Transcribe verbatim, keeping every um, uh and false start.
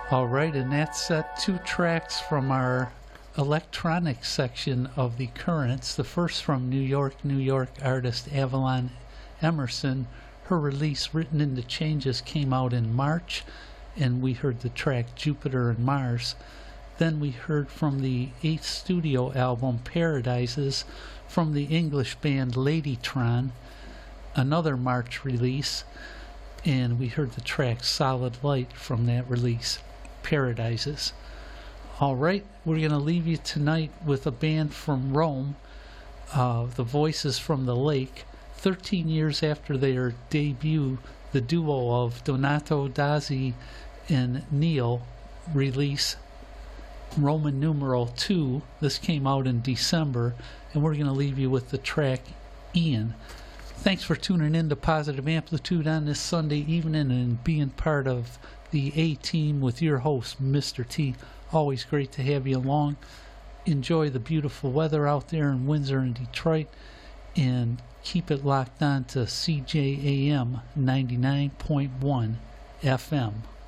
All right, and that's set two tracks from our electronic section of the Currents. The first from New York, New York artist Avalon Emerson. Her release, Written into Changes, came out in March, and we heard the track Jupiter and Mars. Then we heard from the eighth studio album, Paradises, from the English band Ladytron, another March release, and we heard the track Solid Light from that release, Paradises. All right, we're going to leave you tonight with a band from Rome, uh, the Voices from the Lake. thirteen years after their debut, the duo of Donato Dazzi and Neil release Roman numeral two. This came out in December, and we're going to leave you with the track Ian. Thanks for tuning in to Positive Amplitude on this Sunday evening and being part of the A-Team with your host, Mister T. Always great to have you along. Enjoy the beautiful weather out there in Windsor and Detroit, and keep it locked on to C J A M ninety-nine point one F M.